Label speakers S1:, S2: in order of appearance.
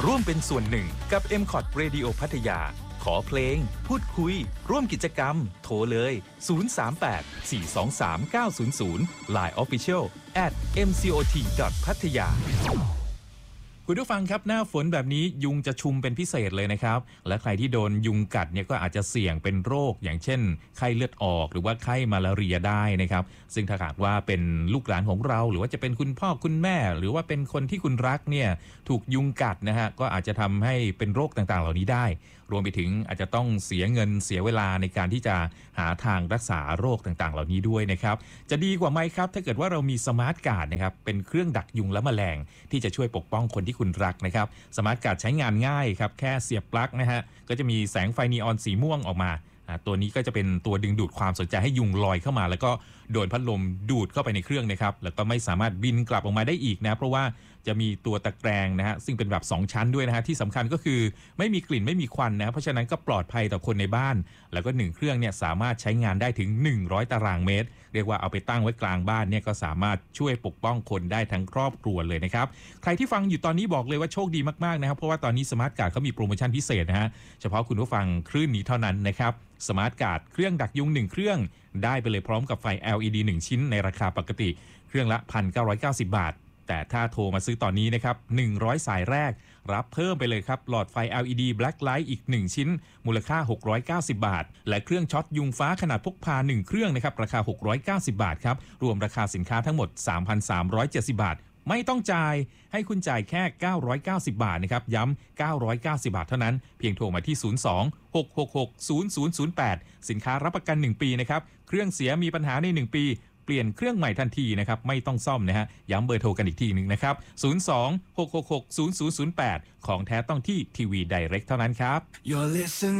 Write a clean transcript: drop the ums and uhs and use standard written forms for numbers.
S1: ร่วมเป็นส่วนหนึ่งกับ MCOT Radio พัทยาขอเพลงพูดคุยร่วมกิจกรรมโทรเลย038 423 900 Line Official @mcot.pattayaคุณผู้ฟังครับหน้าฝนแบบนี้ยุงจะชุมเป็นพิเศษเลยนะครับและใครที่โดนยุงกัดเนี่ยก็อาจจะเสี่ยงเป็นโรคอย่างเช่นไข้เลือดออกหรือว่าไข้มาลาเรียได้นะครับซึ่งถ้าหากว่าเป็นลูกหลานของเราหรือว่าจะเป็นคุณพ่อคุณแม่หรือว่าเป็นคนที่คุณรักเนี่ยถูกยุงกัดนะฮะก็อาจจะทำให้เป็นโรคต่างๆเหล่านี้ได้รวมไปถึงอาจจะต้องเสียเงินเสียเวลาในการที่จะหาทางรักษาโรคต่างๆเหล่านี้ด้วยนะครับจะดีกว่าไหมครับถ้าเกิดว่าเรามีสมาร์ทการ์ดนะครับเป็นเครื่องดักยุงและแมลงที่จะช่วยปกป้องคนที่คุณรักนะครับสมาร์ทการ์ดใช้งานง่ายครับแค่เสียบปลั๊กนะฮะก็จะมีแสงไฟนีออนสีม่วงออกมาตัวนี้ก็จะเป็นตัวดึงดูดความสนใจให้ยุงลอยเข้ามาแล้วก็โดนพัดลมดูดเข้าไปในเครื่องนะครับแล้วก็ไม่สามารถบินกลับออกมาได้อีกนะเพราะว่าจะมีตัวตะแกรงนะฮะซึ่งเป็นแบบ2ชั้นด้วยนะฮะที่สำคัญก็คือไม่มีกลิ่นไม่มีควันนะเพราะฉะนั้นก็ปลอดภัยต่อคนในบ้านแล้วก็1เครื่องเนี่ยสามารถใช้งานได้ถึง100ตารางเมตรเรียกว่าเอาไปตั้งไว้กลางบ้านเนี่ยก็สามารถช่วยปกป้องคนได้ทั้งครอบครัวเลยนะครับใครที่ฟังอยู่ตอนนี้บอกเลยว่าโชคดีมากๆนะครับเพราะว่าตอนนี้สมาร์ทการ์ดเขามีโปรโมชั่นพิเศษนะฮะเฉพาะคุณผู้ฟังคลื่นนี้เท่านั้นนะครับสมาร์ทการ์ดเครื่องดักยุง1เครื่องได้ไปเลยพร้อมกับไฟ LED 1ชิ้นในราคาปกติเครื่องละ 1,990 บาทแต่ถ้าโทรมาซื้อตอนนี้นะครับ100สายแรกรับเพิ่มไปเลยครับหลอดไฟ LED Black Light อีก1ชิ้นมูลค่า690บาทและเครื่องช็อตยุงฟ้าขนาดพกพา1เครื่องนะครับราคา690บาทครับรวมราคาสินค้าทั้งหมด 3,370 บาทไม่ต้องจ่ายให้คุณจ่ายแค่990บาทนะครับย้ำ990บาทเท่านั้นเพียงโทรมาที่02-666-0008สินค้ารับประกัน1ปีนะครับเครื่องเสียมีปัญหาใน1ปีเปลี่ยนเครื่องใหม่ทันทีนะครับไม่ต้องซ่อมนะฮะย้ำเบอร์โทรกันอีกทีนึงนะครับ02-666-0008ของแท้ต้องที่ทีวีไดเรกเท่านั้นครับ